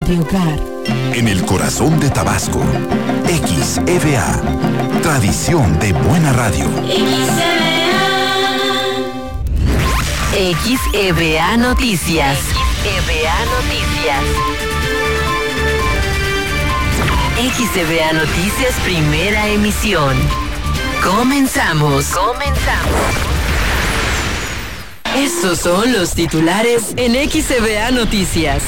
de hogar. En el corazón de Tabasco, XEVA, tradición de buena radio. XEVA Noticias. XEVA Noticias. XEVA Noticias, primera emisión. Comenzamos. Estos son los titulares en XEVA Noticias.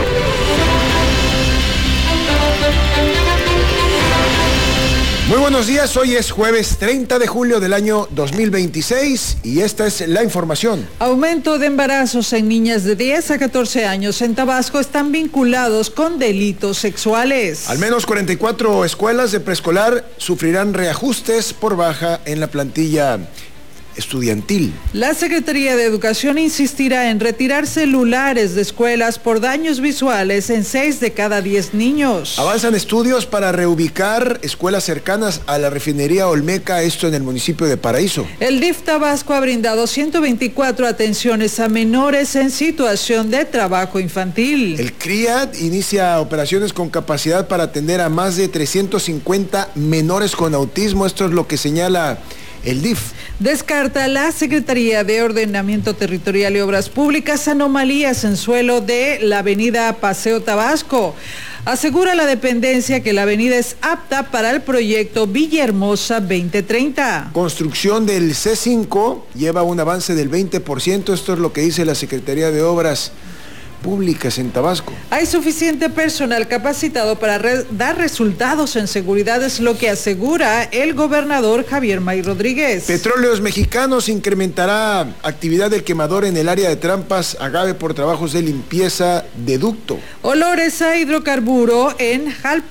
Muy buenos días, hoy es jueves 30 de julio del año 2026 y esta es la información. Aumento de embarazos en niñas de 10 a 14 años en Tabasco están vinculados con delitos sexuales. Al menos 44 escuelas de preescolar sufrirán reajustes por baja en la plantilla estudiantil. La Secretaría de Educación insistirá en retirar celulares de escuelas por daños visuales en 6 de cada 10 niños. Avanzan estudios para reubicar escuelas cercanas a la refinería Olmeca, esto en el municipio de Paraíso. El DIF Tabasco ha brindado 124 atenciones a menores en situación de trabajo infantil. El CRIAD inicia operaciones con capacidad para atender a más de 350 menores con autismo, esto es lo que señala el DIF. Descarta la Secretaría de Ordenamiento Territorial y Obras Públicas anomalías en suelo de la avenida Paseo Tabasco. Asegura la dependencia que la avenida es apta para el proyecto Villahermosa 2030. Construcción del C5 lleva un avance del 20%, esto es lo que dice la Secretaría de Obras Públicas en Tabasco. Hay suficiente personal capacitado para dar resultados en seguridad, es lo que asegura el gobernador Javier May Rodríguez. Petróleos Mexicanos incrementará actividad del quemador en el área de Trampas Agave por trabajos de limpieza de ducto. Olores a hidrocarburo en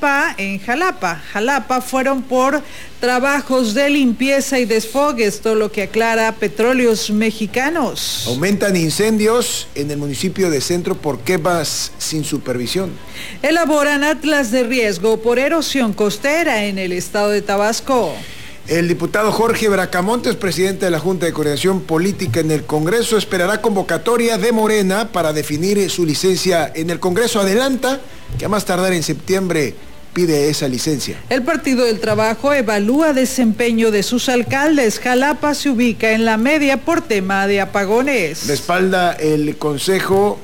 Jalapa fueron por trabajos de limpieza y desfogue, esto lo que aclara Petróleos Mexicanos. Aumentan incendios en el municipio de Centro por quemas sin supervisión. Elaboran atlas de riesgo por erosión costera en el estado de Tabasco. El diputado Jorge Bracamontes, presidente de la Junta de Coordinación Política en el Congreso, esperará convocatoria de Morena para definir su licencia en el Congreso. Adelanta que a más tardar en septiembre pide esa licencia. El Partido del Trabajo evalúa desempeño de sus alcaldes. Jalapa se ubica en la media por tema de apagones. Respalda el Consejo,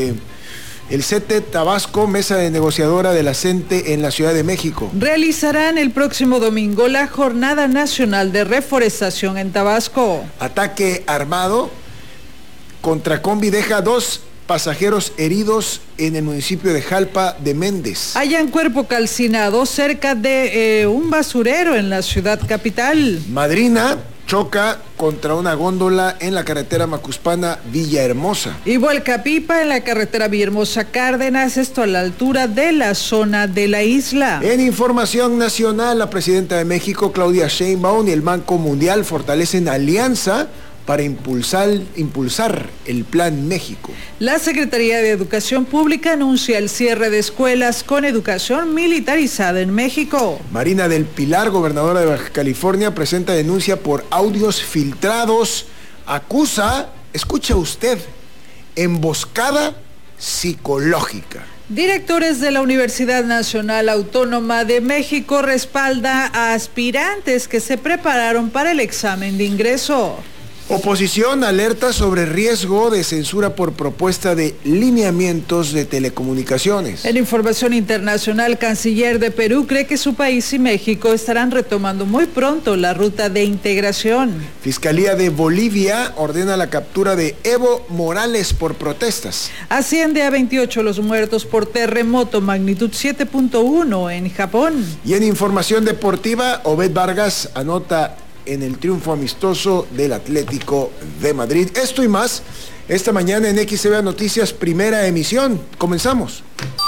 el CETE Tabasco, mesa de negociadora de la CENTE en la Ciudad de México. Realizarán el próximo domingo la Jornada Nacional de Reforestación en Tabasco. Ataque armado contra combi deja 2 pasajeros heridos en el municipio de Jalpa de Méndez. Hallan cuerpo calcinado cerca de un basurero en la ciudad capital. Madrina choca contra una góndola en la carretera Macuspana Villahermosa. Y vuelca pipa en la carretera Villahermosa Cárdenas, esto a la altura de la zona de la isla. En información nacional, la presidenta de México, Claudia Sheinbaum, y el Banco Mundial fortalecen alianza para impulsar el Plan México. La Secretaría de Educación Pública anuncia el cierre de escuelas con educación militarizada en México. Marina del Pilar, gobernadora de Baja California, presenta denuncia por audios filtrados. Acusa, escucha usted, emboscada psicológica. Directores de la Universidad Nacional Autónoma de México respalda a aspirantes que se prepararon para el examen de ingreso. Oposición alerta sobre riesgo de censura por propuesta de lineamientos de telecomunicaciones. En información internacional, canciller de Perú cree que su país y México estarán retomando muy pronto la ruta de integración. Fiscalía de Bolivia ordena la captura de Evo Morales por protestas. Asciende a 28 los muertos por terremoto magnitud 7.1 en Japón. Y en información deportiva, Obed Vargas anota en el triunfo amistoso del Atlético de Madrid. Esto y más esta mañana en XEVA Noticias, primera emisión. Comenzamos.